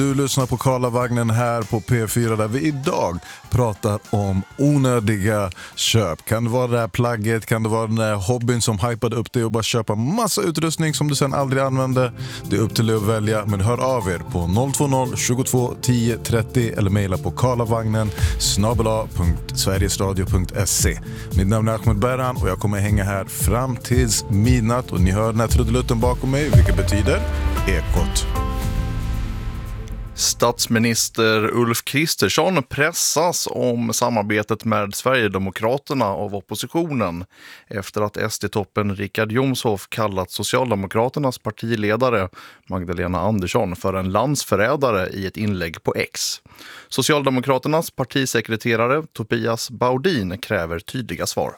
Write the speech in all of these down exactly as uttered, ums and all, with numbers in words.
Du lyssnar på Karlavagnen här på P fyra där vi idag pratar om onödiga köp. Kan det vara det här plagget, kan det vara den där hobbyn som hypade upp dig och bara köpa massa utrustning som du sen aldrig använder? Det är upp till dig att välja, men hör av er på noll två noll tjugotvå tio trettio eller mejla på karlavagnen snabel-a punkt sverigesradio punkt se. Mitt namn är Ahmed Berhan och jag kommer hänga här fram tills midnatt och ni hör den här trudelutten bakom mig, vilket betyder Ekot. Statsminister Ulf Kristersson pressas om samarbetet med Sverigedemokraterna av oppositionen efter att S D-toppen Richard Jomshof kallat Socialdemokraternas partiledare Magdalena Andersson för en landsförrädare i ett inlägg på X. Socialdemokraternas partisekreterare Tobias Baudin kräver tydliga svar.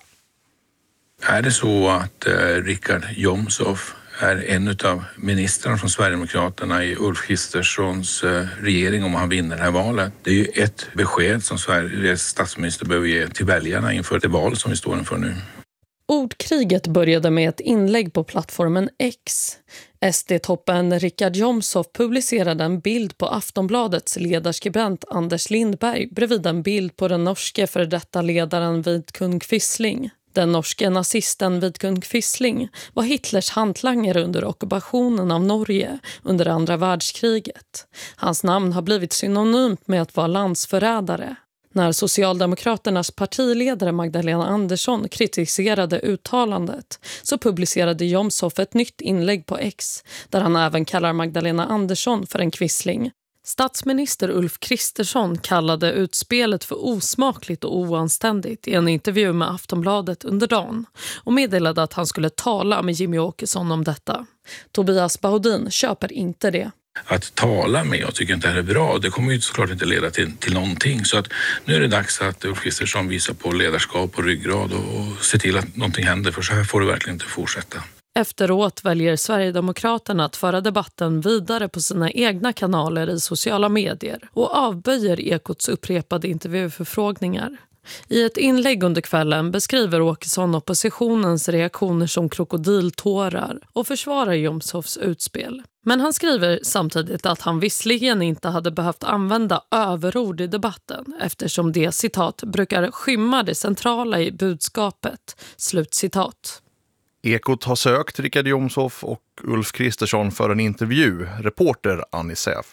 Är det så att eh, Richard Jomshof är en av ministrarna från Sverigedemokraterna i Ulf Kristerssons regering om han vinner det här valet? Det är ju ett besked som Sveriges statsminister behöver ge till väljarna inför det val som vi står inför nu. Ordkriget började med ett inlägg på plattformen X. S D-toppen Richard Jomshof publicerade en bild på Aftonbladets ledarskribent Anders Lindberg bredvid en bild på den norske före detta ledaren Vidkun Quisling. Den norske nazisten Vidkun Quisling var Hitlers hantlangare under ockupationen av Norge under andra världskriget. Hans namn har blivit synonymt med att vara landsförrädare. När Socialdemokraternas partiledare Magdalena Andersson kritiserade uttalandet så publicerade Jomshof ett nytt inlägg på X där han även kallar Magdalena Andersson för en Quisling. Statsminister Ulf Kristersson kallade utspelet för osmakligt och oanständigt i en intervju med Aftonbladet under dagen och meddelade att han skulle tala med Jimmy Åkesson om detta. Tobias Baudin köper inte det. Att tala med, jag tycker inte det här är bra, det kommer ju såklart inte leda till, till någonting. Så att nu är det dags att Ulf Kristersson visar på ledarskap och ryggrad och, och ser till att någonting händer, för så här får det verkligen inte fortsätta. Efteråt väljer Sverigedemokraterna att föra debatten vidare på sina egna kanaler i sociala medier och avböjer Ekots upprepade intervjuförfrågningar. I ett inlägg under kvällen beskriver Åkesson oppositionens reaktioner som krokodiltårar och försvarar Jomshofs utspel. Men han skriver samtidigt att han visserligen inte hade behövt använda överord i debatten eftersom det, citat, brukar skymma det centrala i budskapet, slut citat. Ekot har sökt Richard Jomshof och Ulf Kristersson för en intervju, reporter Annie Säf.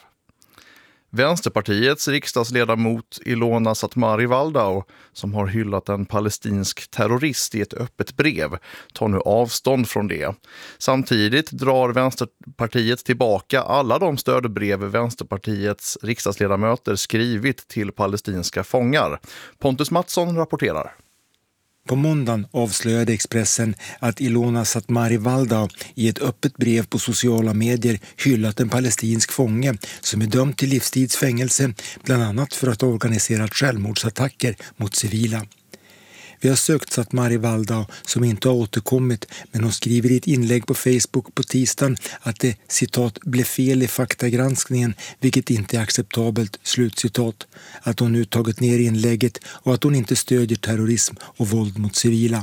Vänsterpartiets riksdagsledamot Ilona Satmari Valdau, som har hyllat en palestinsk terrorist i ett öppet brev, tar nu avstånd från det. Samtidigt drar Vänsterpartiet tillbaka alla de stödbrev Vänsterpartiets riksdagsledamöter skrivit till palestinska fångar. Pontus Mattsson rapporterar. På måndagen avslöjade Expressen att Ilona Satmari Valdau i ett öppet brev på sociala medier hyllat en palestinsk fånge som är dömd till livstidsfängelse, bland annat för att ha organiserat självmordsattacker mot civila. Vi har sökt Satmari Valdau som inte har återkommit, men hon skriver i ett inlägg på Facebook på tisdagen att det, citat, blev fel i faktagranskningen, vilket inte är acceptabelt, slutcitat. Att hon nu tagit ner inlägget och att hon inte stödjer terrorism och våld mot civila.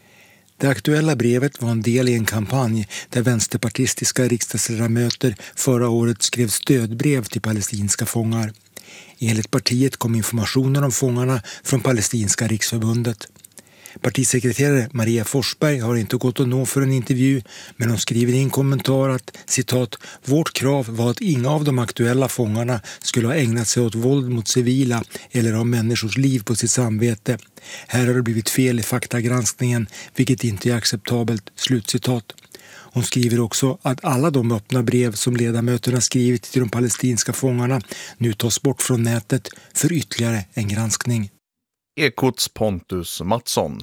Det aktuella brevet var en del i en kampanj där vänsterpartistiska riksdagsledamöter förra året skrev stödbrev till palestinska fångar. Enligt partiet kom informationen om fångarna från Palestinska riksförbundet. Partisekreterare Maria Forsberg har inte gått att nå för en intervju, men hon skriver i en kommentar att, citat, vårt krav var att inga av de aktuella fångarna skulle ha ägnat sig åt våld mot civila eller ha människors liv på sitt samvete. Här har det blivit fel i faktagranskningen, vilket inte är acceptabelt, slutcitat. Hon skriver också att alla de öppna brev som ledamöterna skrivit till de palestinska fångarna nu tas bort från nätet för ytterligare en granskning. Ekots Pontus Mattsson.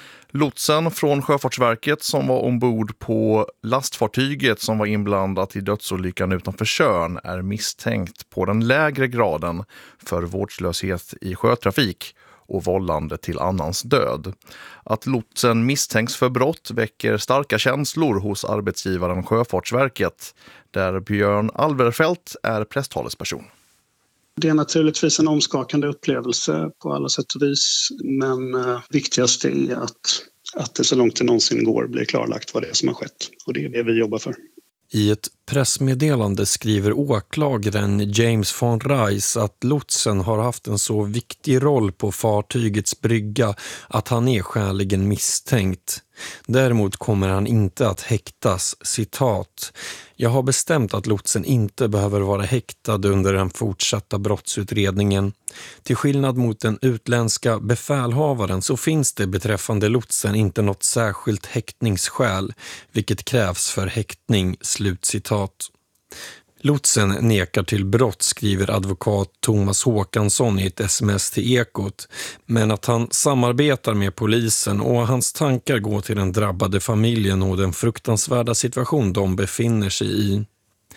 Lotsen från Sjöfartsverket som var ombord på lastfartyget som var inblandat i dödsolyckan utanför Tjörn är misstänkt på den lägre graden för vårdslöshet i sjötrafik och vållande till annans död. Att lotsen misstänks för brott väcker starka känslor hos arbetsgivaren Sjöfartsverket, där Björn Alverfelt är presstalesperson. Det är naturligtvis en omskakande upplevelse på alla sätt och vis, men eh, viktigast är att, att det så långt det någonsin går blir klarlagt vad det är som har skett, och det är det vi jobbar för. I ett pressmeddelande skriver åklagaren James von Reis att lotsen har haft en så viktig roll på fartygets brygga att han är skäligen misstänkt. Däremot kommer han inte att häktas, citat. Jag har bestämt att lotsen inte behöver vara häktad under den fortsatta brottsutredningen. Till skillnad mot den utländska befälhavaren så finns det beträffande lotsen inte något särskilt häktningsskäl, vilket krävs för häktning, slutcitat. Lotsen nekar till brott, skriver advokat Thomas Håkansson i ett sms till Ekot, men att han samarbetar med polisen och hans tankar går till den drabbade familjen och den fruktansvärda situation de befinner sig i.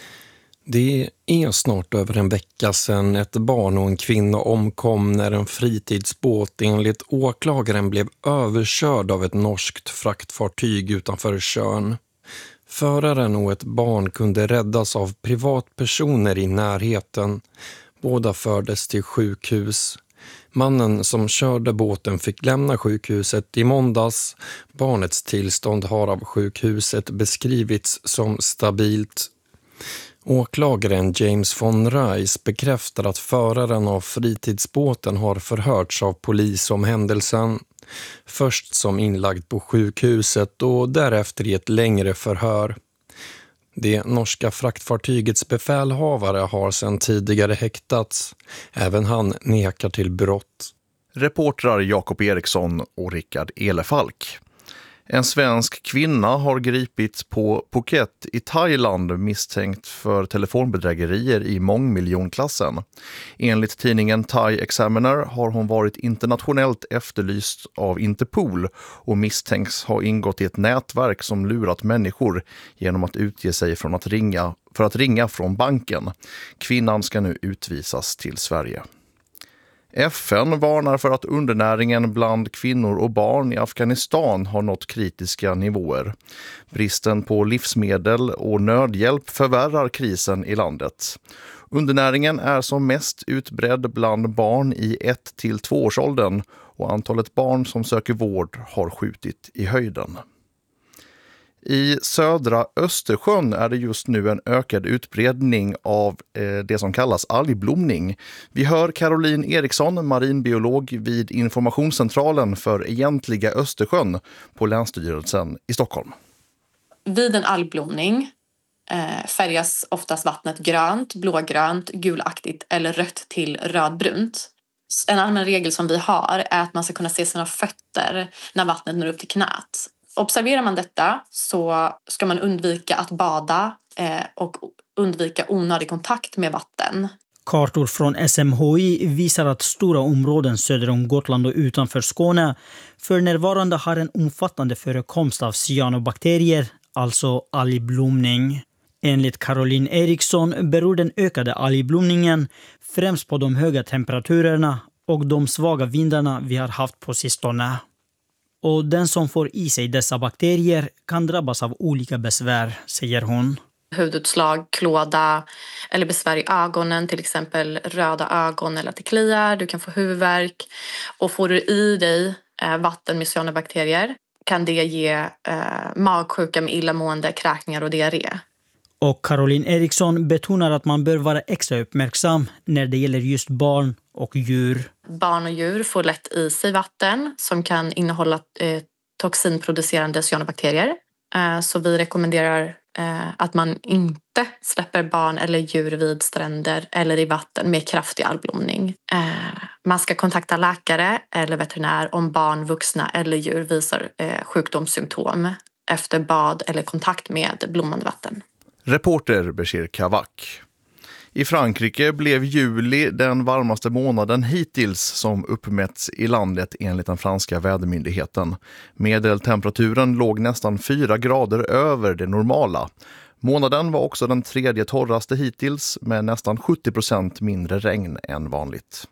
Det är snart över en vecka sedan ett barn och en kvinna omkom när en fritidsbåt enligt åklagaren blev överkörd av ett norskt fraktfartyg utanför Tjörn. Föraren och ett barn kunde räddas av privatpersoner i närheten. Båda fördes till sjukhus. Mannen som körde båten fick lämna sjukhuset i måndags. Barnets tillstånd har av sjukhuset beskrivits som stabilt. Åklagaren James von Reis bekräftar att föraren av fritidsbåten har förhörts av polis om händelsen. Först som inlagd på sjukhuset och därefter i ett längre förhör. Det norska fraktfartygets befälhavare har sedan tidigare häktats. Även han nekar till brott. Reportrar Jakob Eriksson och Rickard Elefalk. En svensk kvinna har gripits på Phuket i Thailand misstänkt för telefonbedrägerier i mångmiljonklassen. Enligt tidningen Thai Examiner har hon varit internationellt efterlyst av Interpol och misstänks ha ingått i ett nätverk som lurat människor genom att utge sig från att ringa, för att ringa från banken. Kvinnan ska nu utvisas till Sverige. F N varnar för att undernäringen bland kvinnor och barn i Afghanistan har nått kritiska nivåer. Bristen på livsmedel och nödhjälp förvärrar krisen i landet. Undernäringen är som mest utbredd bland barn i ett till två årsåldern och antalet barn som söker vård har skjutit i höjden. I södra Östersjön är det just nu en ökad utbredning av eh, det som kallas algblomning. Vi hör Caroline Eriksson, marinbiolog vid informationscentralen för egentliga Östersjön på Länsstyrelsen i Stockholm. Vid en algblomning eh, färgas oftast vattnet grönt, blågrönt, gulaktigt eller rött till rödbrunt. En allmän regel som vi har är att man ska kunna se sina fötter när vattnet når upp till knät. Observerar man detta så ska man undvika att bada eh, och undvika onödig kontakt med vatten. Kartor från S M H I visar att stora områden söder om Gotland och utanför Skåne för närvarande har en omfattande förekomst av cyanobakterier, alltså algblomning. Enligt Caroline Eriksson beror den ökade algblomningen främst på de höga temperaturerna och de svaga vindarna vi har haft på sistone. Och den som får i sig dessa bakterier kan drabbas av olika besvär, säger hon. Hudutslag, klåda eller besvär i ögonen, till exempel röda ögon eller att det kliar. Du kan få huvudvärk. Och får du i dig eh, vatten med cyanobakterier kan det ge eh, magsjuka med illamående, kräkningar och diarré. Och Caroline Eriksson betonar att man bör vara extra uppmärksam när det gäller just barn och djur. Barn och djur får lätt i sig vatten som kan innehålla eh, toxinproducerande cyanobakterier. Eh, så vi rekommenderar eh, att man inte släpper barn eller djur vid stränder eller i vatten med kraftig algblomning. Eh, man ska kontakta läkare eller veterinär om barn, vuxna eller djur visar eh, sjukdomssymptom efter bad eller kontakt med blommande vatten. Reporter Bashir Kavak. I Frankrike blev juli den varmaste månaden hittills som uppmätts i landet enligt den franska vädermyndigheten. Medeltemperaturen låg nästan fyra grader över det normala. Månaden var också den tredje torraste hittills med nästan sjuttio procent mindre regn än vanligt.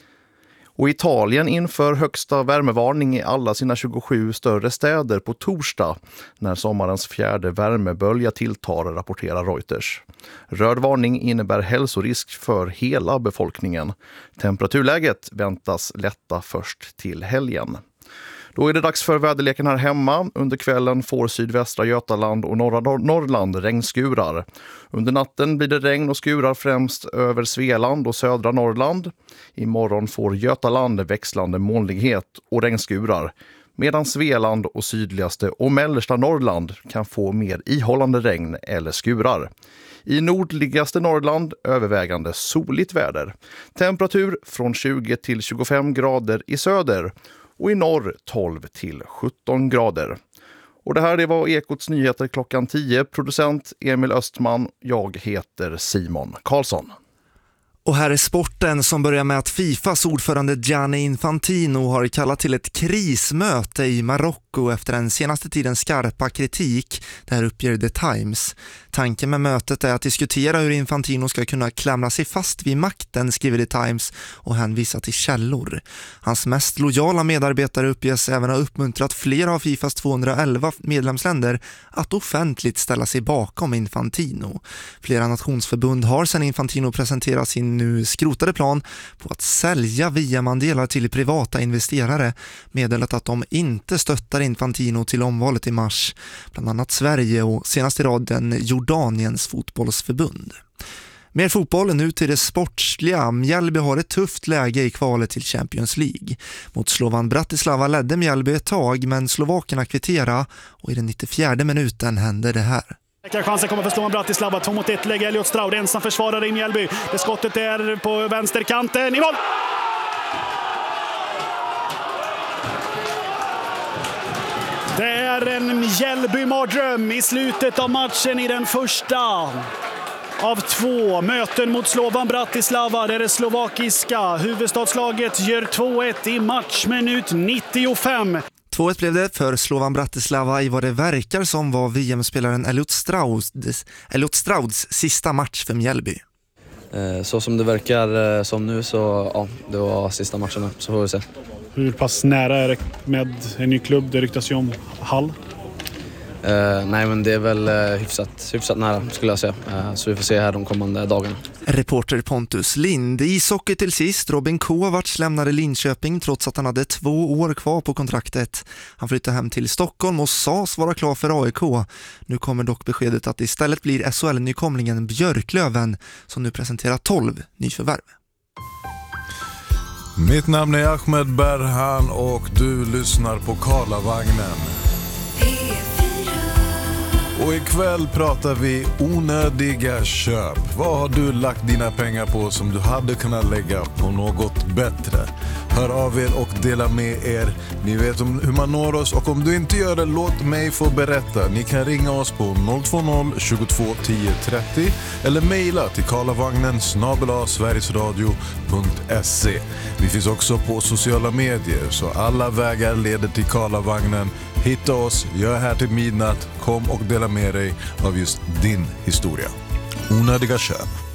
Och Italien inför högsta värmevarning i alla sina tjugosju större städer på torsdag när sommarens fjärde värmebölja tilltar, rapporterar Reuters. Röd varning innebär hälsorisk för hela befolkningen. Temperaturläget väntas lätta först till helgen. Då är det dags för väderleken här hemma. Under kvällen får sydvästra Götaland och norra Nor- Norrland regnskurar. Under natten blir det regn och skurar främst över Svealand och södra Norrland. Imorgon får Götaland växlande molnighet och regnskurar, medan Svealand och sydligaste och mellersta Norrland kan få mer ihållande regn eller skurar. I nordligaste Norrland övervägande soligt väder. Temperatur från tjugo till tjugofem grader i söder och i norr tolv till sjutton grader. Och det här det var Ekots nyheter klockan tio. Producent Emil Östman, jag heter Simon Karlsson. Och här är sporten som börjar med att Fifas ordförande Gianni Infantino har kallat till ett krismöte i Marocko efter den senaste tidens skarpa kritik. Det här uppger The Times. Tanken med mötet är att diskutera hur Infantino ska kunna klamra sig fast vid makten, skriver The Times, och hänvisar till källor. Hans mest lojala medarbetare uppges även ha uppmuntrat flera av Fifas tvåhundraelva medlemsländer att offentligt ställa sig bakom Infantino. Flera nationsförbund har sedan Infantino presenterat sin nu skrotade plan på att sälja V M-andelar till privata investerare meddelat att de inte stöttar Infantino till omvalet i mars, bland annat Sverige och senast i raden Jordaniens fotbollsförbund. Mer fotboll nu till det sportsliga. Mjällby har ett tufft läge i kvalet till Champions League. Mot Slovan Bratislava ledde Mjällby ett tag, men slovakerna kvittera och i den nittiofjärde minuten hände det här. Chansen kommer för Slovan Bratislava. två mot ett läge Elliot Stroud ensam försvarare i Mjällby. Det skottet är på vänsterkanten. I mål! Det är en Mjällby-mardröm i slutet av matchen i den första av två möten mot Slovan Bratislava, där det slovakiska huvudstadslaget gör två ett i matchminut nittiofem. två ett blev det för Slovan Bratislava i vad det verkar som var V M-spelaren Elliot Strouds, Elliot Strouds sista match för Mjällby. Så som det verkar som nu så ja, det var sista matchen, så får vi se. Hur pass nära är det med en ny klubb? Det ryktas ju om Hall. Uh, nej men det är väl uh, hyfsat, hyfsat nära skulle jag säga. Uh, så vi får se här de kommande dagarna. Reporter Pontus Lind. Ishockey till sist. Robin Kovacs lämnade Linköping trots att han hade två år kvar på kontraktet. Han flyttade hem till Stockholm och sades vara klar för A I K. Nu kommer dock beskedet att det istället blir S H L-nykomlingen Björklöven som nu presenterar tolv nyförvärv. Mitt namn är Ahmed Berhan och du lyssnar på Karlavagnen. Och ikväll pratar vi onödiga köp. Vad har du lagt dina pengar på som du hade kunnat lägga på något bättre? Hör av er och dela med er. Ni vet om hur man når oss, och om du inte gör det, låt mig få berätta. Ni kan ringa oss på noll två noll tjugotvå tio trettio eller mejla till karlavagnen snabel-a sverigesradio punkt se. Vi finns också på sociala medier, så alla vägar leder till Karlavagnen. Hitta oss, jag är här till midnatt. Kom och dela med dig av just din historia. Onödiga köp.